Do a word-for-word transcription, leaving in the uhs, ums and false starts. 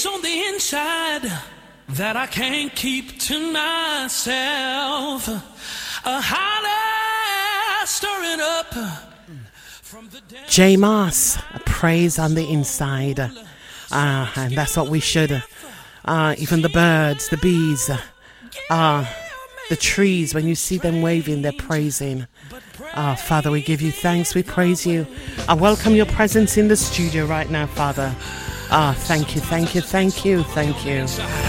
On the inside that I can't keep to myself, a holler stirring up from the J Moss, a praise on the inside. Ah, and that's what we should. Ah, even the birds, the bees, ah, the trees, when you see them waving, they're praising. Ah, Father, we give you thanks, we praise you. I welcome your presence in the studio right now, Father. Ah, thank you, thank you, thank you, thank you.